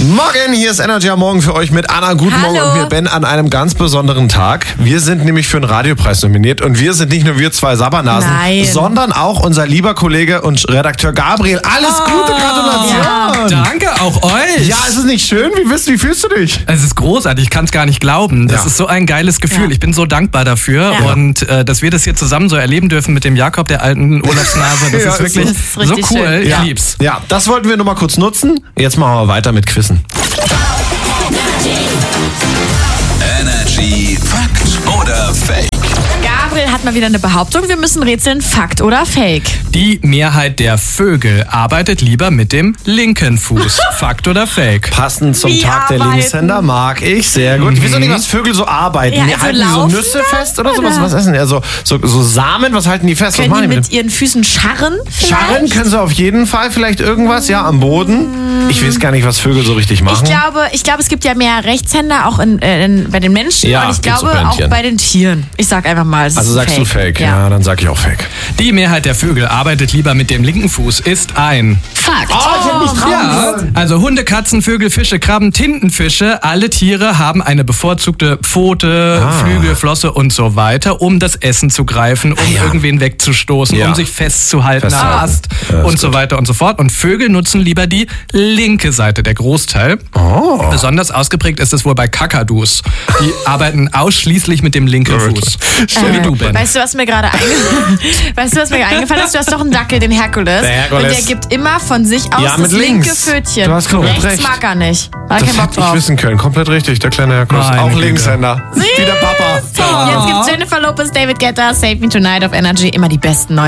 Morgen, hier ist Energy am Morgen für euch mit Anna. Guten Morgen und mir Ben an einem ganz besonderen Tag. Wir sind nämlich für einen Radiopreis nominiert und wir sind nicht nur wir zwei Sabbernasen, sondern auch unser lieber Kollege und Redakteur Gabriel. Alles Gute, Gratulation! Ja, danke, auch euch! Ja, ist es nicht schön? Wie fühlst du dich? Es ist großartig, ich kann es gar nicht glauben. Das ist so ein geiles Gefühl. Ich bin so dankbar dafür und dass wir das hier zusammen so erleben dürfen mit dem Jakob, der alten Urlaubsnase. Das ist wirklich so cool. Schön. Ich lieb's. Ja, das wollten wir nur mal kurz nutzen. Jetzt machen wir weiter mit Quizzen. Energy Fakt oder Fake? Gabriel hat mal wieder eine Behauptung. Wir müssen rätseln, Fakt oder Fake. Die Mehrheit der Vögel arbeitet lieber mit dem linken Fuß. Fakt oder Fake? Passend zum Tag der Linkshänder mag ich. Sehr gut. Ich weiß auch nicht, was Vögel so arbeiten. Ja, die also halten die so Nüsse fest oder sowas? Was essen die? Also so Samen, was halten die fest? Können die mit ihren Füßen scharren? Scharren können sie auf jeden Fall. Vielleicht irgendwas, ja, am Boden. Ich weiß gar nicht, was Vögel so richtig machen. Ich glaube, es gibt ja mehr Rechtshänder auch bei den Menschen und ich glaube auch bei den Tieren. Ich sag einfach mal, es ist also sagst Fake. Du Fake? Ja, dann sag ich auch Fake. Die Mehrheit der Vögel arbeitet lieber mit dem linken Fuß, ist ein Fakt. Ich hätte nicht trauen sollen. Also Hunde, Katzen, Vögel, Fische, Krabben, Tintenfische, alle Tiere haben eine bevorzugte Pfote, Flügel, Flosse und so weiter, um das Essen zu greifen, um irgendwen wegzustoßen, um sich festzuhalten am Ast und so weiter und so fort. Und Vögel nutzen lieber die linke Seite, der Großteil. Besonders ausgeprägt ist es wohl bei Kakadus. Die arbeiten ausschließlich mit dem linken Fuß. Wie du, Ben. Weißt du, was mir gerade eingefallen ist? Du hast doch einen Dackel, den Herkules. Und der gibt immer von sich aus das linke Pfötchen. Du hast komplett rechts recht. mag er nicht. Hat keinen Bock hätte drauf. ich wissen können. Komplett richtig, der kleine Herkules. Meine Auch Güte. Linkshänder. Wie der Papa. Jetzt gibt's Jennifer Lopez, David Guetta, Save Me Tonight auf Energy. Immer die besten neuen